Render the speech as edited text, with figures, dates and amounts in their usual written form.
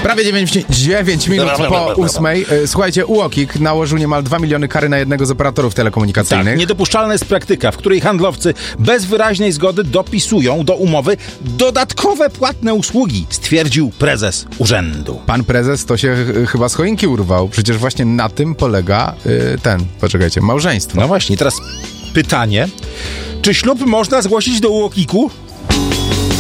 Prawie 9 minut po 8. Słuchajcie, UOKiK nałożył niemal 2 miliony kary na jednego z operatorów telekomunikacyjnych. Tak, niedopuszczalna jest praktyka, w której handlowcy bez wyraźnej zgody dopisują do umowy dodatkowe płatne usługi, stwierdził prezes urzędu. Pan prezes to się chyba z choinki urwał. Przecież właśnie na tym polega małżeństwo. No właśnie, teraz pytanie. Czy ślub można zgłosić do UOKiK-u?